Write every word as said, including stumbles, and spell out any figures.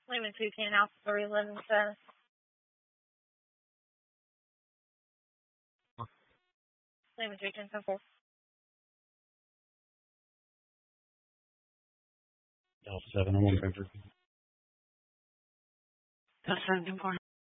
Lehman two ten Alpha three eleven seven. Lehman two ten four. Delta seven, I'm on Bedford. Delta seven, ten four.